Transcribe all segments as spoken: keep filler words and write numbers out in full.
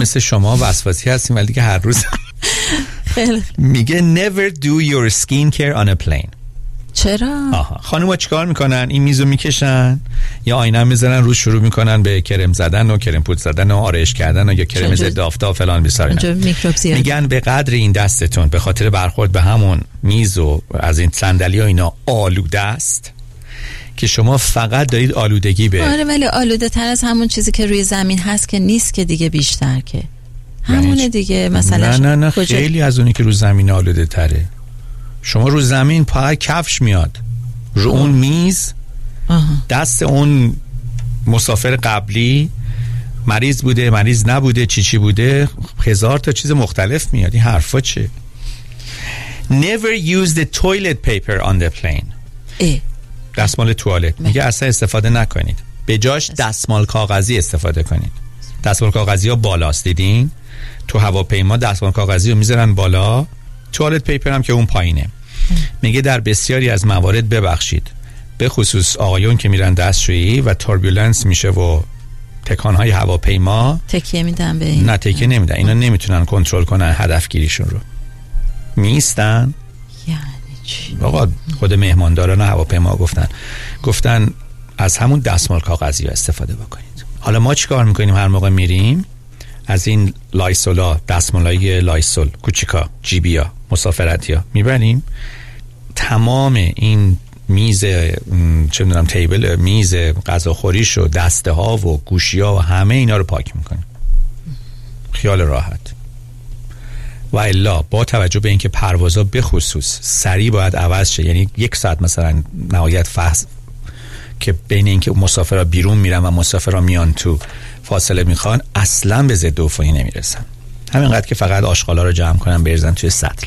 مثل شما وسواسی هستیم ولی دیگه هر روز خیلی میگه never do your skin care on a plane. چرا؟ آها. خانوما چیکار میکنن؟ این میزو میکشن یا آینه میذارن روش، شروع میکنن به کرم زدن و کرم پود زدن و آرایش کردن و یا کرم ضد آفتاب فلان بیسار. میگن به قدر این دستتون به خاطر برخورد به همون میز و از این صندلی ها اینا آلوده است که شما فقط دارید آلودگی به. آره ولی آلوده تر از همون چیزی که روی زمین هست که نیست که دیگه، بیشتر که همونه دیگه. مثلا نه نه نه خیلی از اونی که رو زمین آلوده تره. شما رو زمین پای کفش میاد رو اون میز، آه. دست اون مسافر قبلی مریض بوده مریض نبوده چی چی بوده، هزار تا چیز مختلف میاد. این حرفا چه؟ Never use the toilet paper on the plane. اه. دستمال توالت میگه اصلا استفاده نکنید، به جاش دستمال کاغذی استفاده کنید. دستمال کاغذی ها بالاست، دیدین تو هواپیما دستمال کاغذی رو میذارن بالا، توالت پیپر هم که اون پایینه. میگه در بسیاری از موارد، ببخشید به خصوص آقایون که میرن دستشویی و توربولنس میشه و تکانهای هواپیما تکیه میدن به این، نه تکیه نمیدن، اینا نمیتونن کنترل کنن هدفگیریشون رو، میستن. یعنی چی؟ آقا خود مهمانداران هواپیما گفتن گفتن از همون دستمال کاغذی استفاده بکنید. حالا ما چیکار میکنیم هر موقع میریم؟ از این لایسولا، دستمالای لایسول کوچیکا جیبیا مسافرتیا میبریم، تمام این میز چه میدونم تیبل میز غذاخوریش و دسته ها و گوشی ها و همه اینا رو پاک میکنیم، خیال راحت. و الا با توجه به اینکه پروازا به خصوص سریع باید عوض شه، یعنی یک ساعت مثلا نهایت فاصله که بین اینکه مسافرها بیرون میرن و مسافرها میان تو فاصله میخوان، اصلا به ضد عفونی نمیرسن. همینقدر که فقط آشغالا رو جمع کنن بریزن توی سطل.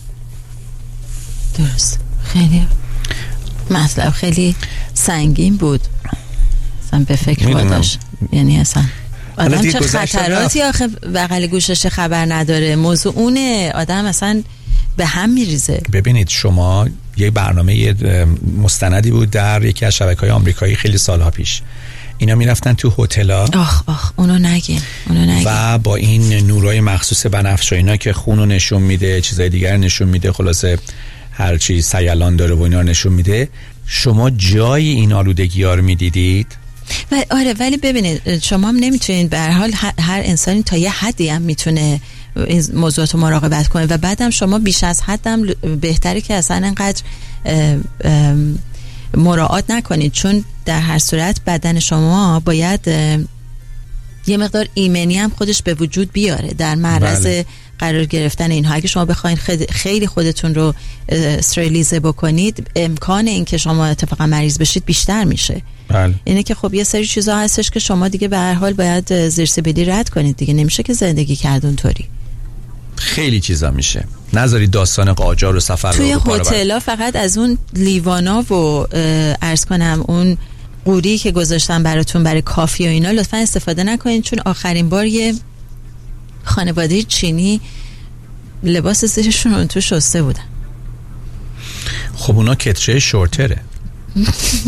درست. خیلی مطلب خیلی سنگین بود، اصلا به فکر باداش. یعنی اصلا آدم چه خطراتی آخه بغل گوشش خبر نداره، موضوع اونه، آدم اصلا به هم میریزه. ببینید شما یه برنامه مستندی بود در یکی از شبکه‌های آمریکایی خیلی سالها پیش، اینا میرفتن تو هتل‌ها، آخ آخ اونو نگین اونو نگین و با این نورای مخصوص بنفش و اینا که خونو نشون میده، چیزای دیگر نشون میده، خلاصه هر چی سیلان داره و اینا نشون میده. شما جای این آلودگی‌ها رو میدیدید؟ و آره ولی ببینید شما هم نمیتونید، به هر حال هر انسانی تا یه حدی هم میتونه این موضوعات رو مراقبت کنه و بعدم شما بیش از حدم بهتره که اصلا انقدر مراعات نکنید، چون در هر صورت بدن شما باید یه مقدار ایمنی هم خودش به وجود بیاره در معرض بله. قرار گرفتن اینها. اگه شما بخواید خیلی خودتون رو استریلیزه بکنید، امکان این که شما اتفاقا مریض بشید بیشتر میشه. بله. اینه که خب یه سری چیزا هستش که شما دیگه به هر حال باید زیرسیبیلی رد کنید دیگه، نمیشه که زندگی کرد اونطوری. خیلی چیزا میشه، نذارید داستان قاجار و سفر رو توی هتل‌ها فقط از اون لیوانا و عرض کنم اون قوری که گذاشتن براتون برای کافی و اینا لطفا استفاده نکنید، چون آخرین بار یه خانواده چینی لباس زیرشون رو تو شسته بودن. خب اونا کتره شورتره